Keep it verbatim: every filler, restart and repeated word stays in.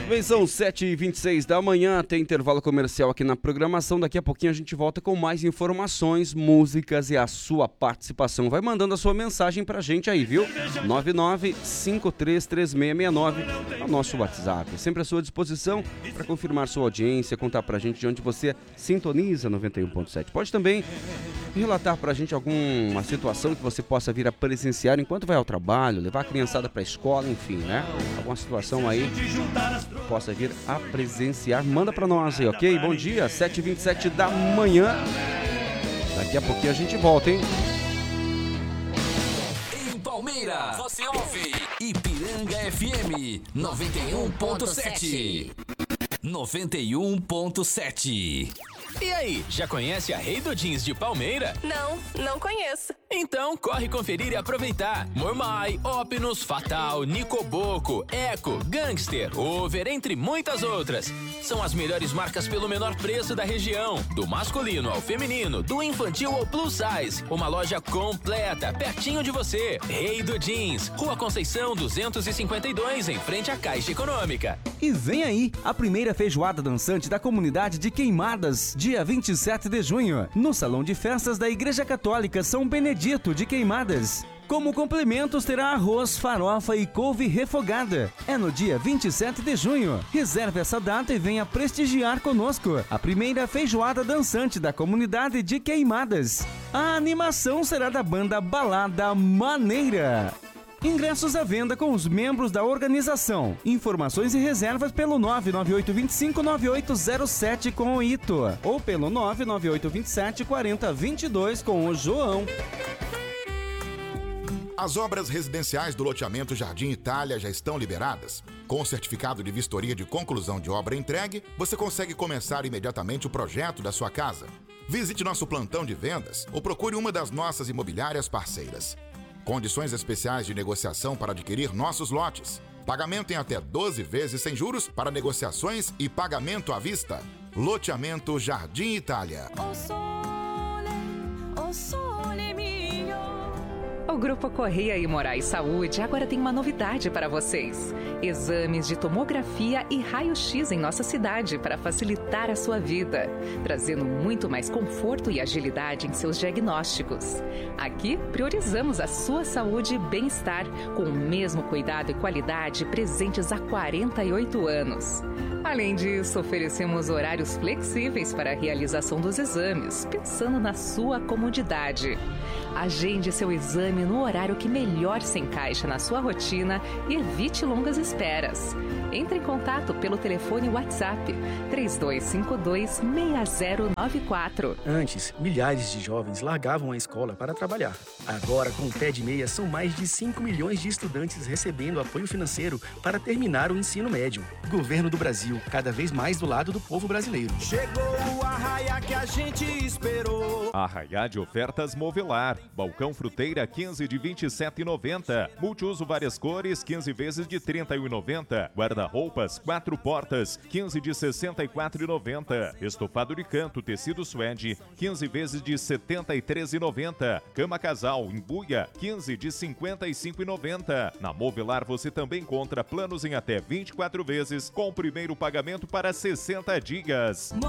Bem, são sete e vinte e seis da manhã, tem intervalo comercial aqui na programação. Daqui a pouquinho a gente volta com mais informações, músicas e a sua participação. Vai mandando a sua mensagem pra gente aí, viu? nove nove cinco três três seis seis nove é o nosso WhatsApp. Sempre à sua disposição para confirmar sua audiência, contar pra gente de onde você sintoniza noventa e um ponto sete. Pode também relatar pra gente alguma situação que você possa vir a presenciar enquanto vai ao trabalho, levar a criançada pra escola, enfim, né? Alguma situação aí possa vir a presenciar, manda pra nós aí, ok? Bom dia, sete e vinte e sete da manhã. Daqui a pouquinho a gente volta, hein? Em Palmeira, você ouve Ipiranga F M noventa e um ponto sete. noventa e um ponto sete. E aí, já conhece a Rei do Jeans de Palmeira? Não, não conheço. Então corre conferir e aproveitar. Mormai, Opinus, Fatal, Nicoboco, Eco, Gangster, Over, entre muitas outras. São as melhores marcas pelo menor preço da região. Do masculino ao feminino, do infantil ao plus size. Uma loja completa, pertinho de você. Rei do Jeans, Rua Conceição duzentos e cinquenta e dois, em frente à Caixa Econômica. E vem aí a primeira feijoada dançante da comunidade de Queimadas, dia vinte e sete de junho, no Salão de Festas da Igreja Católica São Benedito de Queimadas. Como complementos terá arroz, farofa e couve refogada. É no dia vinte e sete de junho. Reserve essa data e venha prestigiar conosco a primeira feijoada dançante da comunidade de Queimadas. A animação será da banda Balada Maneira. Ingressos à venda com os membros da organização. Informações e reservas pelo nove nove oito dois cinco nove oito zero sete com o Ito ou pelo nove nove oito dois sete quatro zero dois dois com o João. As obras residenciais do loteamento Jardim Itália já estão liberadas. Com o certificado de vistoria de conclusão de obra entregue, você consegue começar imediatamente o projeto da sua casa. Visite nosso plantão de vendas ou procure uma das nossas imobiliárias parceiras. Condições especiais de negociação para adquirir nossos lotes. Pagamento em até doze vezes sem juros para negociações e pagamento à vista. Loteamento Jardim Itália. O sole, o sole mio. O Grupo Correia e Moraes Saúde agora tem uma novidade para vocês. Exames de tomografia e raio-x em nossa cidade para facilitar a sua vida, trazendo muito mais conforto e agilidade em seus diagnósticos. Aqui priorizamos a sua saúde e bem-estar com o mesmo cuidado e qualidade presentes há quarenta e oito anos. Além disso, oferecemos horários flexíveis para a realização dos exames, pensando na sua comodidade. Agende seu exame no horário que melhor se encaixa na sua rotina e evite longas esperas. Entre em contato pelo telefone WhatsApp três dois cinco dois, seis zero nove quatro. Antes, milhares de jovens largavam a escola para trabalhar. Agora, com o Pé de Meia, são mais de cinco milhões de estudantes recebendo apoio financeiro para terminar o ensino médio. Governo do Brasil, cada vez mais do lado do povo brasileiro. Chegou o arraia que a gente esperou. Arraiá de ofertas Movelar. Balcão Fruteira quinze de vinte e sete reais e noventa centavos. Multiuso várias cores, quinze vezes de trinta e um reais e noventa centavos. Guarda-roupas, quatro portas, quinze de sessenta e quatro reais e noventa centavos. Estofado de canto, tecido suede, quinze vezes de setenta e três reais e noventa centavos. Cama casal, embuia, quinze de cinquenta e cinco reais e noventa centavos. Na Movelar você também encontra planos em até vinte e quatro vezes, com o primeiro pagamento para sessenta dias.